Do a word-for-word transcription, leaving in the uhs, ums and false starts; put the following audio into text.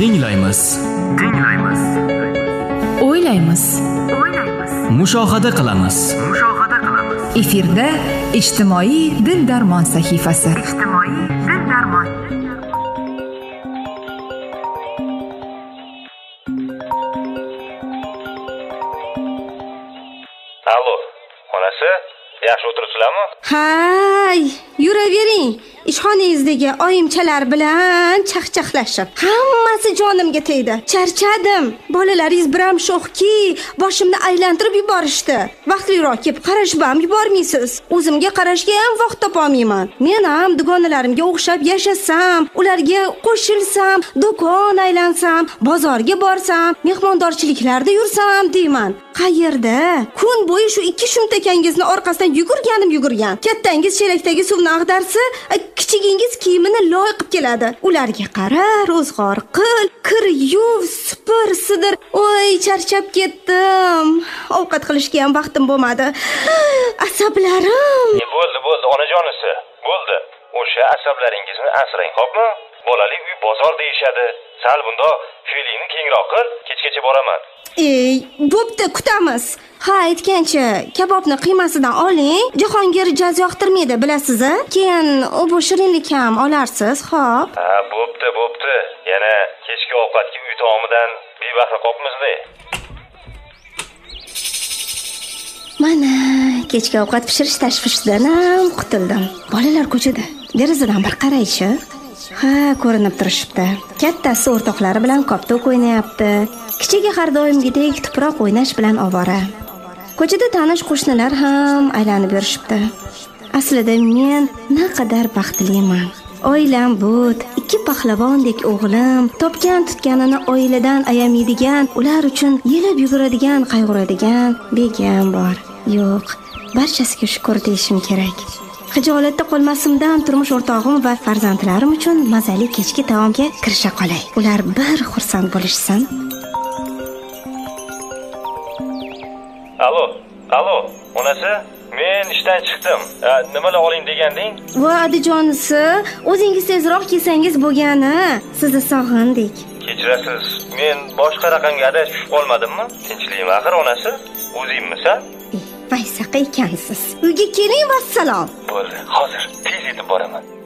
Tinglaymiz. Tinglaymiz. O'ylaymiz. O'ylaymiz. Mushohada qilamiz. Mushohada qilamiz. Efirda ijtimoiy dil-darmon sahifasi. Ijtimoiy dil-darmon. Allo, onasi, yaxshi o'tiribsizlarmi? Hay, yuravering. Ishxonangizdagi oyimchalar bilan chaqchaqlashib, hammasi jonimga tegdi. Charchadim. Bolalaringiz biram sho'xki, boshimni aylantirib yuborishdi. Vaqtliroq kelib qarashib ham yubormaysiz. O'zimga qarashga ham vaqt topolmayman. Men ham dugonalarimga o'xshab yashasam, ularga qo'shilsam, do'kon aylansam, bozorga borsam, mehmondorchiliklarda yursam deyman. Qayerda? Kun bo'yi shu ikki shumtakangizni orqasidan yugurganim yugurgan. Kattangiz chelakdagi suvni ag'darsa, kichigingiz kiyimini loy qilib keladi. Ularga qara, ro'zg'or qil, kir yuv, supur, sidir. Oy, charchab ketdim. Ovqat qilishga ham vaqtim bo'lmadi. Asablarim. E bo'ldi, bo'ldi, onajonisi. Bo'ldi. O'sha asablaringizni asrang, xo'pmi? Bolali uy bozor deyishadi. Sal bunda fe'lingni kengroq qil, kechgacha boraman. Ey, bo'pti, kutamiz. Ha, aytgancha, kabobni qiymasidan oling. Jahongir jaz yoqtirmaydi, bilasiz-a? Keyin u bu shirinlik ham olarsiz, xo'p? Ha, bo'pti, bo'pti. Yana kechki ovqatga uy taomidan bebahra qopmizda. Mana, kechki ovqat pishirish tashvishidan ham qutuldim. Bolalar ko'chada. Derazadan bir qaraychi. Ha, ko'rinib turishibdi. Kattasi o'rtoqlari bilan koptok o'ynayapti. Kichigi har doimgidek tuproq o'ynash bilan ovora. Ko'chada tanish qo'shnilar ham aylanib yurishibdi. Aslida men naqadar baxtliman. Oilam bud, ikki pahlavondek o'g'lim, topgan tutganini oiladan ayamaydigan, ular uchun yelib yuguradigan, qayg'uradigan begim bor. Yo'q, barchasiga shukr deyishim kerak. Xijolatda qolmasimdan turmush o'rtog'im va farzandlarim uchun mazali kechki taomga kirisha qolay. Ular bir xursand bo'lishsin. Allo, allo, onasi, men ishdan chiqdim. Nimalar oling deganding? Voy adijonisi, o'zingiz tezroq kelsangiz bo'lgani. Sizni sog'indik. Kechirasiz, men boshqa raqamga adashib qolmadimmi? Tinchlikmi axir onasi? O'zingmisan? Vaysaqa ekansiz. Uyga keling, vassalom. Bo'ldi, hozir tez yetib boraman.